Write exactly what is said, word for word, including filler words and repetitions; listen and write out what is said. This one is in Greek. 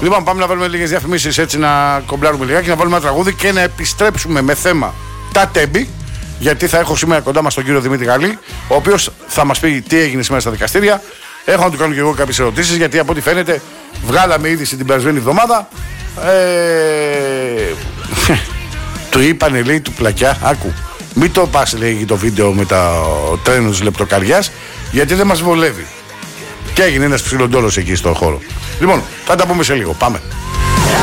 Λοιπόν, πάμε να βάλουμε λίγες διαφημίσεις έτσι να κομπλάρουμε λιγάκι, να βάλουμε ένα τραγούδι και να επιστρέψουμε με θέμα τα τέμπη. Γιατί θα έχω σήμερα κοντά μας τον κύριο Δημήτρη Γαλλή, ο οποίος θα μας πει τι έγινε σήμερα στα δικαστήρια. Έχω να του κάνω και εγώ κάποιες ερωτήσεις, γιατί από ό,τι φαίνεται βγάλαμε είδηση την περασμένη εβδομάδα. Ε... του είπανε, λέει, του πλακιά, άκου, μην το πας, λέει, το βίντεο με τα τρένο της λεπτοκαριάς, γιατί δεν μας βολεύει. Και έγινε ένας ψιλοντόλος εκεί στον χώρο. Λοιπόν, θα τα πούμε σε λίγο. Πάμε.